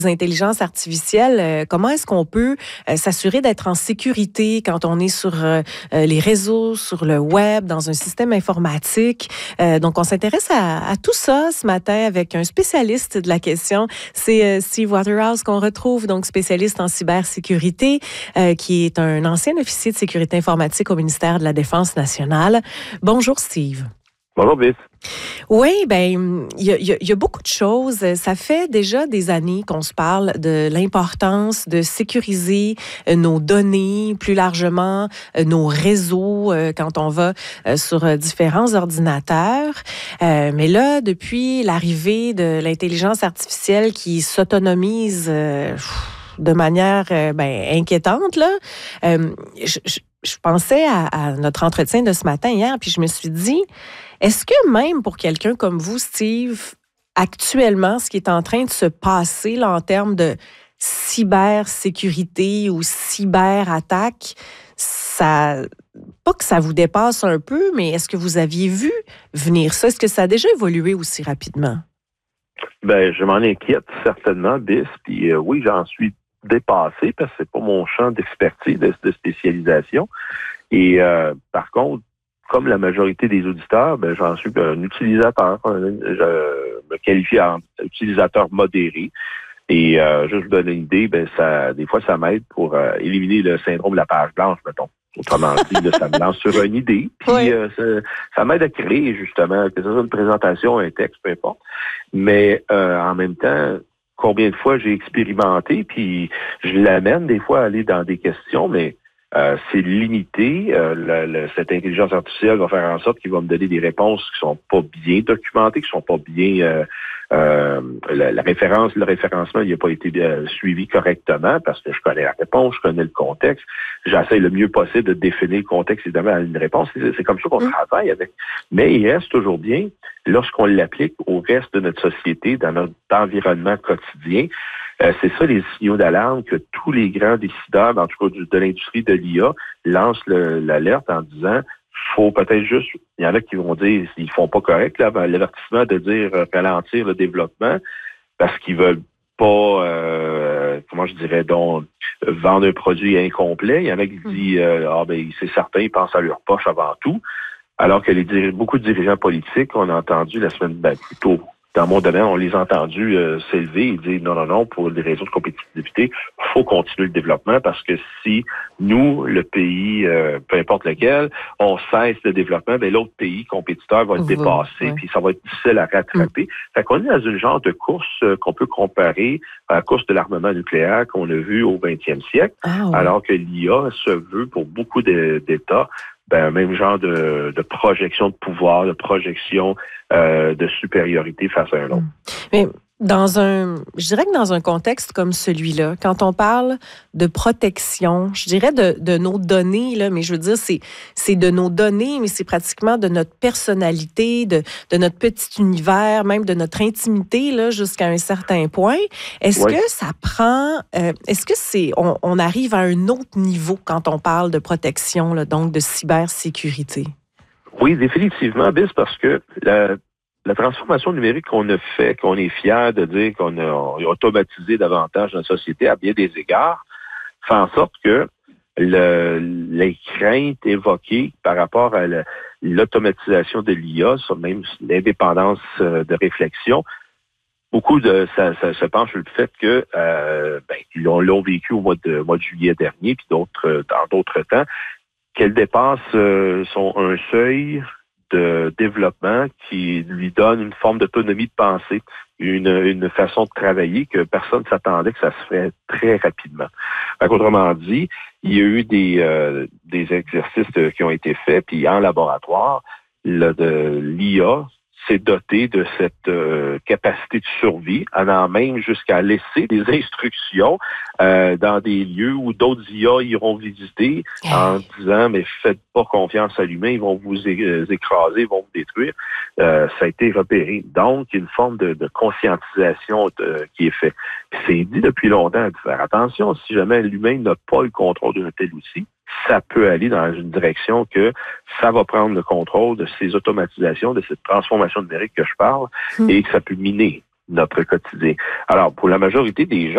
intelligences artificielles, comment est-ce qu'on peut s'assurer d'être en sécurité quand on est sur les réseaux, sur le web, dans un système informatique? Donc, on s'intéresse à tout ça ce matin avec un spécialiste de la question. C'est Steve Waterhouse qu'on retrouve, donc spécialiste en cybersécurité, qui est un ancien officier de sécurité informatique au ministère de la Défense nationale. Bonjour, Steve. Bonjour, Biff. Oui, ben il y a beaucoup de choses. Ça fait déjà des années qu'on se parle de l'importance de sécuriser nos données, plus largement nos réseaux quand on va sur différents ordinateurs. Mais là, depuis l'arrivée de l'intelligence artificielle qui s'autonomise de manière inquiétante, là, je pensais à notre entretien de ce matin hier, puis je me suis dit, est-ce que même pour quelqu'un comme vous, Steve, actuellement, ce qui est en train de se passer là, en termes de cybersécurité ou cyberattaque, ça, pas que ça vous dépasse un peu, mais est-ce que vous aviez vu venir ça? Est-ce que ça a déjà évolué aussi rapidement? Ben, je m'en inquiète certainement, Biff. Puis oui, j'en suis dépassé parce que c'est pas mon champ d'expertise, de spécialisation. Et par contre, comme la majorité des auditeurs, ben, j'en suis un utilisateur. Je me qualifie en utilisateur modéré. Et juste vous donner une idée, ben des fois, ça m'aide pour éliminer le syndrome de la page blanche, mettons. Autrement dit, là, ça me lance sur une idée. Puis oui. ça m'aide à créer, justement, que ce soit une présentation, un texte, peu importe. Mais en même temps, combien de fois j'ai expérimenté, puis je l'amène des fois à aller dans des questions, mais c'est limité. Cette intelligence artificielle va faire en sorte qu'il va me donner des réponses qui sont pas bien documentées, qui sont pas bien... le référencement, il n'a pas été suivi correctement parce que je connais la réponse, je connais le contexte. J'essaie le mieux possible de définir le contexte, évidemment, à une réponse. C'est comme ça qu'on travaille avec. Mais il reste toujours bien, lorsqu'on l'applique au reste de notre société, dans notre environnement quotidien, c'est ça les signaux d'alarme que tous les grands décideurs, en tout cas de l'industrie de l'IA, lancent l'alerte en disant faut peut-être juste, il y en a qui vont dire ils font pas correct, là, l'avertissement de dire ralentir le développement parce qu'ils veulent pas, comment je dirais donc, vendre un produit incomplet. Il y en a qui disent c'est certain, ils pensent à leur poche avant tout. Alors que beaucoup de dirigeants politiques, on a entendu la semaine plus tôt, dans mon domaine, on les a entendus s'élever et dire non, pour des raisons de compétitivité, il faut continuer le développement parce que si nous, le pays, peu importe lequel, on cesse le développement, ben l'autre pays compétiteur va le dépasser, puis ça va être difficile à rattraper. Fait qu'on est dans une genre de course qu'on peut comparer à la course de l'armement nucléaire qu'on a vu au 20e siècle, alors que l'IA se veut pour beaucoup d'États même genre de projection de pouvoir, de projection de supériorité face à un autre. Mais je dirais que dans un contexte comme celui-là, quand on parle de protection, je dirais de nos données, là, mais je veux dire, c'est de nos données, mais c'est pratiquement de notre personnalité, de notre petit univers, même de notre intimité, là, jusqu'à un certain point. Est-ce que ça prend, est-ce que on arrive à un autre niveau quand on parle de protection, là, donc de cybersécurité? Oui, définitivement, Biss, parce que la transformation numérique qu'on a fait, qu'on est fier de dire qu'on a automatisé davantage notre société à bien des égards, fait en sorte que les craintes évoquées par rapport à l'automatisation de l'IA, sur même l'indépendance de réflexion, beaucoup ça se penche sur le fait que ils l'ont vécu au mois de juillet dernier, puis dans d'autres temps, qu'elle dépasse un seuil de développement qui lui donne une forme d'autonomie de pensée, une façon de travailler que personne ne s'attendait que ça se fait très rapidement. Autrement dit, il y a eu des exercices qui ont été faits, puis en laboratoire, l'IA s'est doté de cette capacité de survie, allant même jusqu'à laisser des instructions dans des lieux où d'autres IA iront visiter en disant mais faites pas confiance à l'humain, ils vont vous écraser, ils vont vous détruire. Ça a été repéré. Donc, il y a une forme de conscientisation qui est faite. C'est dit depuis longtemps de faire attention, si jamais l'humain n'a pas le contrôle d'un tel outil, ça peut aller dans une direction que ça va prendre le contrôle de ces automatisations, de cette transformation numérique que je parle, et que ça peut miner notre quotidien. Alors, pour la majorité des gens,